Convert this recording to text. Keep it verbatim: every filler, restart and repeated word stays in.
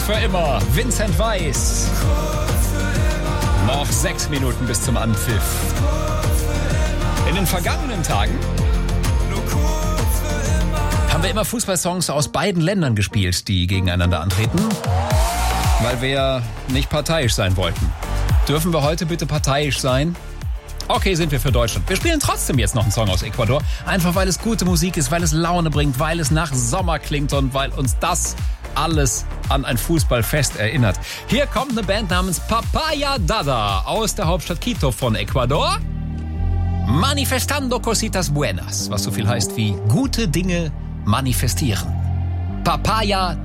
für immer. Vincent Weiss. Noch sechs Minuten bis zum Anpfiff. In den vergangenen Tagen haben wir immer Fußballsongs aus beiden Ländern gespielt, die gegeneinander antreten, weil wir ja nicht parteiisch sein wollten. Dürfen wir heute bitte parteiisch sein? Okay, sind wir für Deutschland. Wir spielen trotzdem jetzt noch einen Song aus Ecuador, einfach weil es gute Musik ist, weil es Laune bringt, weil es nach Sommer klingt und weil uns das alles an ein Fußballfest erinnert. Hier kommt eine Band namens Papaya Dada aus der Hauptstadt Quito von Ecuador. Manifestando cositas buenas, was so viel heißt wie gute Dinge manifestieren. Papaya